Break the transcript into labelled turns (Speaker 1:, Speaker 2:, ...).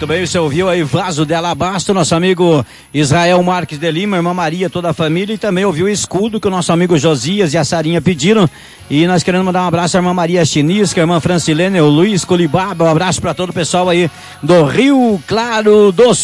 Speaker 1: Muito bem, você ouviu aí Vaso de Alabastro, nosso amigo Israel Marques de Lima, irmã Maria, toda a família, e também ouviu o Escudo que o nosso amigo Josias e a Sarinha pediram. E nós queremos mandar um abraço à irmã Maria Chinisca, a irmã Francilene, o Luiz Colibaba, um abraço para todo o pessoal aí do Rio Claro do Sul.